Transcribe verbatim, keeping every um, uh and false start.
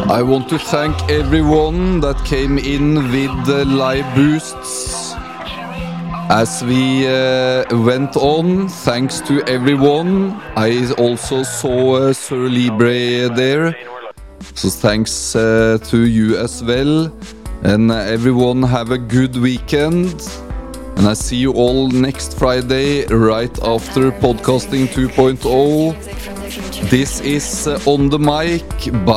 I want to thank everyone that came in with the live boosts as we uh, went on. Thanks to everyone. I also saw uh, Sir Libre there, so thanks uh, to you as well. And uh, everyone have a good weekend. And I see you all next Friday right after Podcasting two point oh. This is uh, On The Mic by